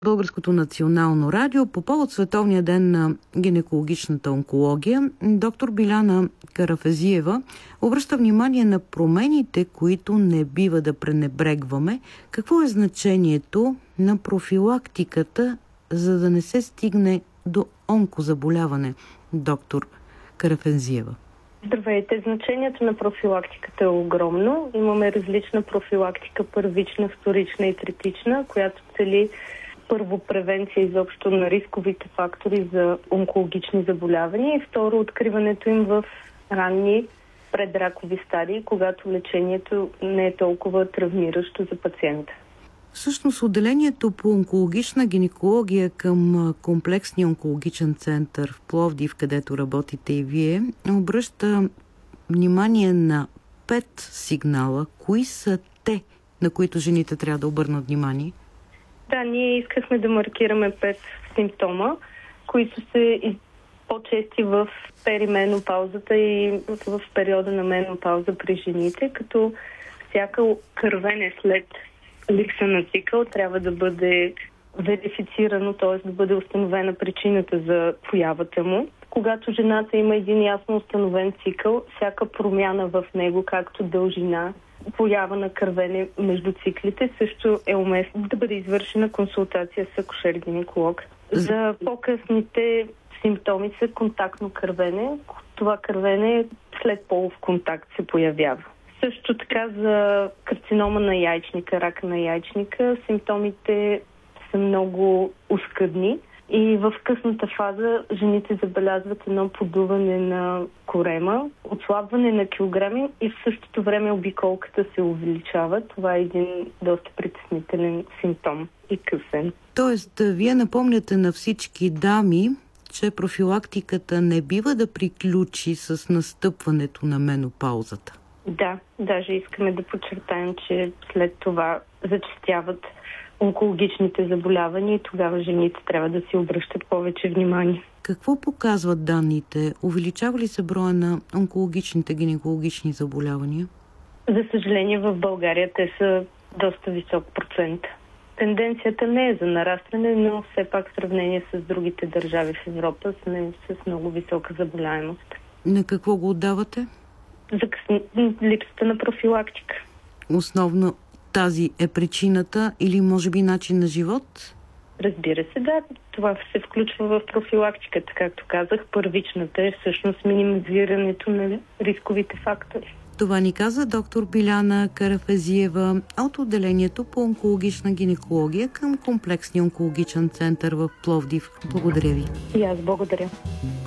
Българското национално радио по повод Световния ден на гинекологичната онкология. Доктор Биляна Карафезиева обръща внимание на промените, които не бива да пренебрегваме. Какво е значението на профилактиката, за да не се стигне до онкозаболяване, доктор Карафезиева? Здравейте! Значението на профилактиката е огромно. Имаме различна профилактика, първична, вторична и третична, която цели първо превенция изобщо на рисковите фактори за онкологични заболявания и второ откриването им в ранни предракови стадии, когато лечението не е толкова травмиращо за пациента. Всъщност отделението по онкологична гинекология към комплексния онкологичен център в Пловдив, където работите и вие, обръща внимание на 5 сигнала. Кои са те, на които жените трябва да обърнат внимание? Да, ние искахме да маркираме 5 симптома, които са по-чести в перименопаузата и в периода на менопауза при жените, като всяка кървене след липса на цикъл трябва да бъде верифицирано, т.е. да бъде установена причината за появата му. Когато жената има един ясно установен цикъл, всяка промяна в него, както дължина, поява на кървене между циклите, също е уместно да бъде извършена консултация с акушер-гинеколог. За по-късните симптоми са контактно кървене. Това кървене след полов контакт се появява. Също така за карцинома на яйчника, рак на яйчника, симптомите са много оскъдни и в късната фаза жените забелязват едно подуване на корема, отслабване на килограми и в същото време обиколката се увеличава. Това е един доста притеснителен симптом и късен. Тоест, вие напомняте на всички дами, че профилактиката не бива да приключи с настъпването на менопаузата. Да, даже искаме да подчертаем, че след това зачестяват онкологичните заболявания и тогава жените трябва да си обръщат повече внимание. Какво показват данните? Увеличава ли се броя на онкологичните гинекологични заболявания? За съжаление в България те са доста висок процент. Тенденцията не е за нарастване, но все пак в сравнение с другите държави в Европа сме с много висока заболяемост. На какво го отдавате? За липсата на профилактика. Основно тази е причината или може би начин на живот? Разбира се, да. Това се включва в профилактиката. Както казах, първичната е всъщност минимизирането на рисковите фактори. Това ни каза доктор Биляна Карафезиева от отделението по онкологична гинекология към комплексния онкологичен център в Пловдив. Благодаря ви. И аз благодаря.